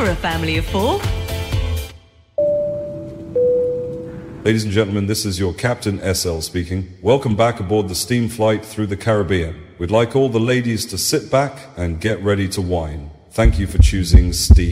for a family of 4. Ladies and gentlemen, this is your Captain SL speaking. Welcome back aboard the steam flight through the Caribbean. We'd like all the ladies to sit back and get ready to wine. Thank you for choosing Steam.